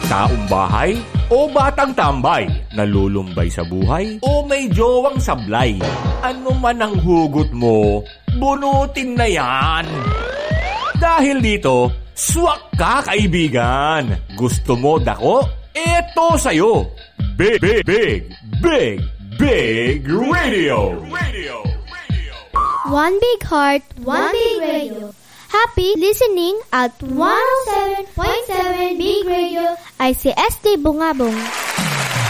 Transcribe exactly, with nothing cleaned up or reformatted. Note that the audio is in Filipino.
taong bahay o batang tambay, nalulumbay sa buhay o may jowang sablay. Ano man ang hugot mo, bunutin na yan. Dahil dito, swak ka kaibigan. Gusto mo dako? Eto sa'yo. Big, big, big, big, big radio. Radio. One big heart, one big radio. Happy listening at one oh seven point seven Big Radio I C S D Bungabong.